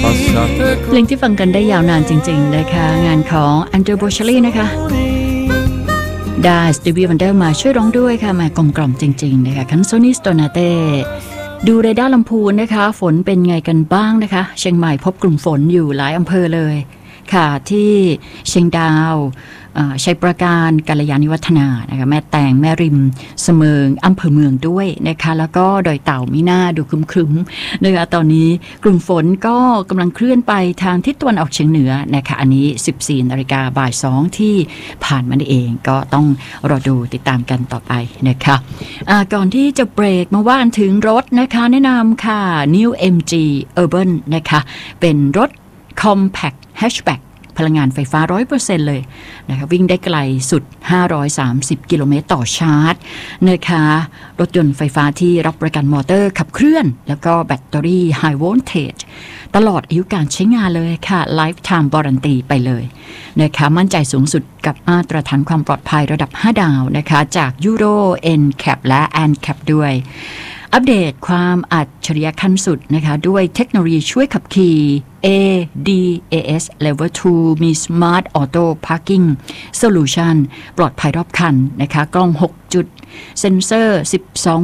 เพลงที่ฟังกันได้ยาวนานจริงๆนะคะงานของอันเดอร์โบชลีนะคะได้สตีวีวันเดอร์มาช่วยร้องด้วยค่ะมากลมกล่อมจริงๆนะคะคันโซนิสโตนาเต้ดูเรดาร์ลำพูนนะคะฝนเป็นไงกันบ้างนะคะเชียงใหม่พบกลุ่มฝนอยู่หลายอำเภอเลยค่ะที่เชียงดาวชัยประการกัลยาณิวัฒนานะคะแม่แตงแม่ริมเสมิงอำเภอเมืองด้วยนะคะแล้วก็ดอยเต่ามิน่าดูครึ้มๆนะคะตอนนี้กลุ่มฝนก็กำลังเคลื่อนไปทางทิศตะวันออกเฉียงเหนือนะคะอันนี้ 14 นาฬิกาบ่าย 2ที่ผ่านมาเองก็ต้องรอดูติดตามกันต่อไปนะคะก่อนที่จะเบรกมาว่ากันถึงรถนะคะแนะนำค่ะ New MG Urban นะคะเป็นรถ Compact Hatchbackพลังงานไฟฟ้า 100% เลยนะคะวิ่งได้ไกลสุด530กิโลเมตรต่อชาร์จนะคะรถยนต์ไฟฟ้าที่รับประกันมอเตอร์ขับเคลื่อนแล้วก็แบตเตอรี่ High Voltage ตลอดอายุการใช้งานเลยค่ะ Lifetime Warranty ไปเลยนะคะมั่นใจสูงสุดกับมาตรฐานความปลอดภัยระดับ5ดาวนะคะจาก Euro NCAP และ ANCAP ด้วยอัปเดตความอัจฉริยะขั้นสุดนะคะด้วยเทคโนโลยีช่วยขับขี่ ADAS Level 2 มี Smart Auto Parking Solution ปลอดภัยรอบคันนะคะกล้อง6จุดเซ็นเซอร์12